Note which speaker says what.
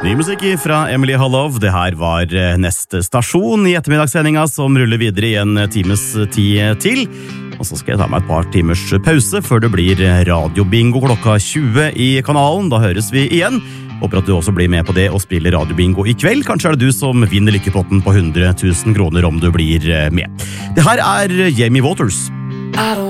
Speaker 1: Ny musikk fra Emily Hallov. Det her var neste stasjon i ettermiddagssendinga som ruller videre i en times tid til. Og så skal jeg ta meg et par timers pause før det blir radiobingo klokka 20 i kanalen. Da høres vi igjen. Håper at du også blir med på det og spiller radiobingo i kveld. Kanskje er det du som vinner lykkepotten på 100 000 kroner om du blir med. Det her er Jamie Waters.